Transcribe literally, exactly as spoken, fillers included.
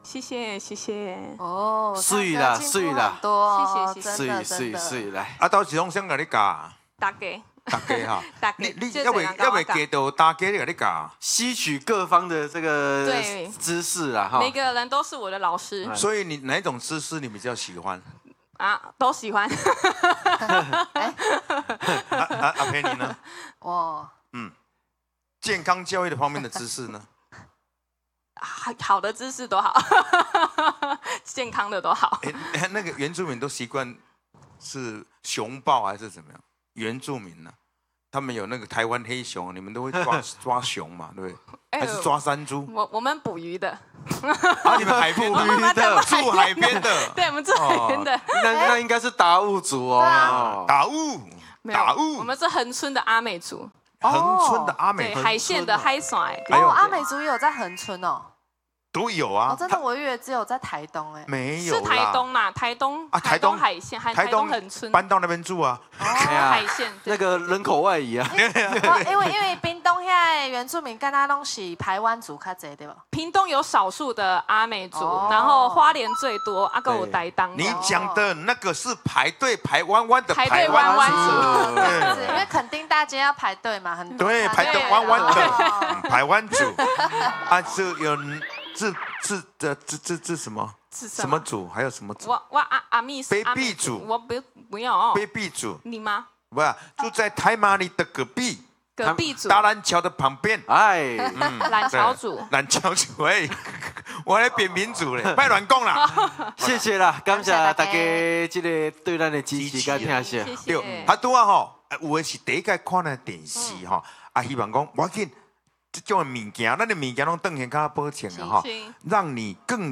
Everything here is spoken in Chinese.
谢谢谢谢。 哦， 水啦水啦， 多， 谢谢真的水水真的。 水来。 啊，到时拢想甲你教， 大家大家哈， 大家， 你你就要未要这样跟我讲未记到大家你甲你教， 吸取各方的这个对知识啦，哈。 每个人都是我的老师所以你哪一种知识你比较喜欢？ 啊，都喜欢。 哎， 啊啊阿培你呢？ 我健康教育的方面的知识呢？ 好好的知识都好，健康的都好。 哎，那个原住民都习惯是熊抱还是怎么样？原住民呢、啊，他们有那个台湾黑熊，你们都会抓抓熊嘛，对不对？还是抓山猪？ 我我们捕鱼的， 啊，你们海边捕鱼的住海边的， 对，我们住海边的。 那那应该是达悟族哦。 打雾， 没有打雾， 我们是恒春的阿美族， 恒春的阿美对，海线的海甩。 还有哦，阿美族也有在恒春哦。 都有啊哦，，真的，我以为只有在台东哎。 没有是台东啦，台东啊，台东海线，台台东恒春搬到那边住啊。 哎呀海线那个人口外移啊。 哦，因为因为屏东现在原住民跟他拢是排湾族较济对吧？ 屏东有少数的阿美族， 哦然后花莲最多，阿哥有台当。 你讲的那个是排队排弯弯的排队弯弯这对样子，因为垦丁大街要排队嘛，很多对， 大排队队弯弯的哦嗯排湾族啊，是有自自的自自自什么是什么族，还有什么族？ 我我阿阿密斯卑阿美鄙族我不不要卑鄙族， 你吗？ 不是住在台马里的隔壁， 隔壁族大兰桥的旁边。 哎， 嗯蓝桥族， 蓝桥族，哎，我还扁民族嘞，别乱讲啦。 谢谢啦，感谢大感谢大家这个对咱的支持跟听谢。 谢对， 谢。 他拄啊吼，有的是第一届看的电视吼，啊，希望讲我紧这种的物件，咱的物件拢当然较保险的吼行行， 让你更